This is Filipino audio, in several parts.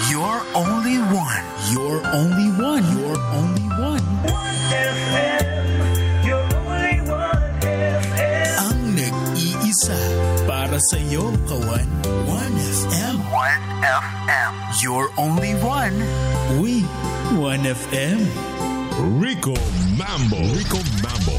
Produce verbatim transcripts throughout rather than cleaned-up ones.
You're only one. You're only one. You're only one. one F M. You're only one F M. Ang nag-iisa para sa'yo, kawan. one F M. one F M. You're only one. We, one F M. Rico Mambo. Rico Mambo.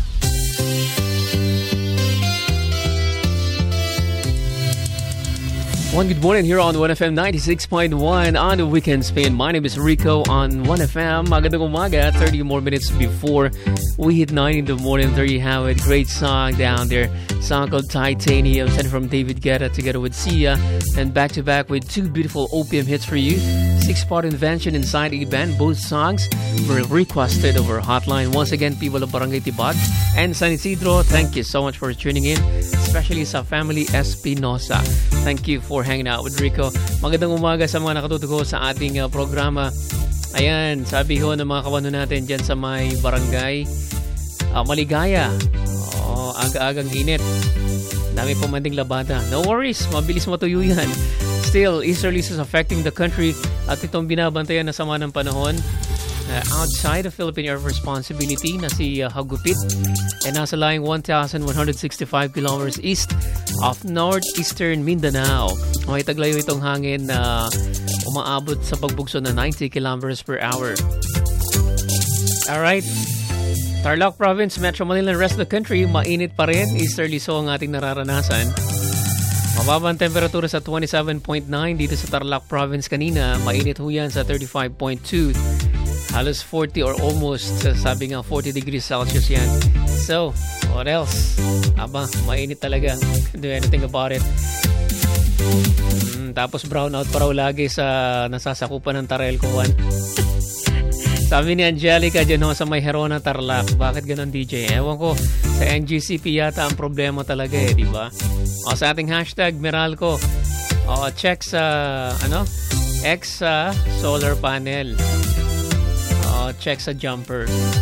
One good morning here on one F M ninety-six point one on the Weekend Spin. My name is Rico on one F M. Magandang umaga, thirty more minutes before we hit nine in the morning. There you have it. Great song down there. Song called Titanium, sent from David Guetta together with Sia. And back to back with two beautiful O P M hits for you. Six-part invention inside a band. Both songs were requested over hotline. Once again, people of Barangay Tibag and San Isidro, thank you so much for tuning in. Especially sa family Espinosa. Thank you for hanging out with Rico. Magandang umaga sa mga nakatutuko sa ating uh, programa. Ayan, sabi ho ng mga kawano natin dyan sa may barangay. Uh, maligaya. Oh, aga-agang init. Dami po manding labada. No worries, mabilis matuyo yan. Still, easterlies is affecting the country at itong binabantayan na sama ng panahon. Uh, outside of Philippine Air Responsibility na si uh, Hagupit ay nasa laying one thousand one hundred sixty-five kilometers east of northeastern Mindanao. May taglayo itong hangin na uh, umaabot sa pagbugso na ninety kilometers per hour. Alright. Tarlac Province, Metro Manila, and rest of the country, mainit pa rin. Easterly so ang ating nararanasan. Mababa ang temperatura sa twenty-seven point nine dito sa Tarlac Province kanina. Mainit ho yan sa thirty-five point two. Halos forty or almost, sabi nga forty degrees Celsius yan. So, what else? Aba, mainit talaga. Can't do anything about it. Mm, tapos brownout pa raw lagi sa nasasakupan ng Tarel Kuwan. Sabi ni Angelica dyan ho sa may Herona Tarlac. Bakit ganun, D J? Ewan ko. Sa N G C P yata ang problema talaga eh, di ba? O sa ating hashtag Meralco. O check sa, ano? X sa solar panel. O check sa jumper.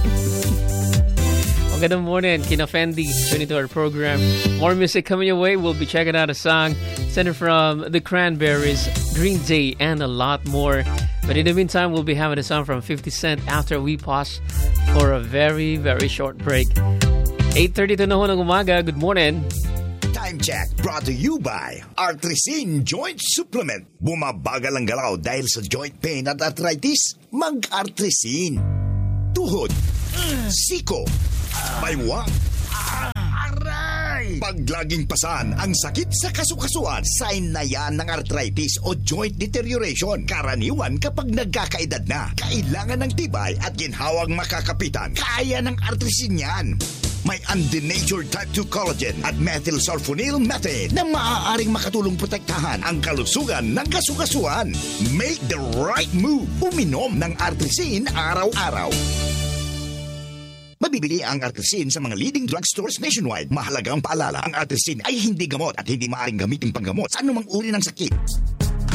O good morning, Kina Fendi. Tune into our program. More music coming your way. We'll be checking out a song sent from The Cranberries, Green Day, and a lot more. But in the meantime, we'll be having a song from fifty Cent after we pause for a very, very short break. eight thirty-two na ho ng umaga. Good morning. Time check brought to you by Artrisin Joint Supplement. Bumabagal ang galaw dahil sa joint pain at arthritis? Mag-Artrisin. Tuhod, siko, baywang, aray. Pag laging pasan ang sakit sa kasukasuan, sign na yan ng arthritis o joint deterioration. Karaniwan kapag nagkakaedad na. Kailangan ng tibay at ginhawang makakapitan. Kaya ng Artrisin yan. May undenatured type two collagen at methylsulfonyl methane na maaaring makatulong protektahan ang kalusugan ng kasukasuan. Make the right move. Uminom ng Artrisin araw-araw. Mabibili ang Artrisin sa mga leading drugstores nationwide. Mahalagang paalala, ang Artrisin ay hindi gamot at hindi maaaring gamitin panggamot sa anumang uri ng sakit.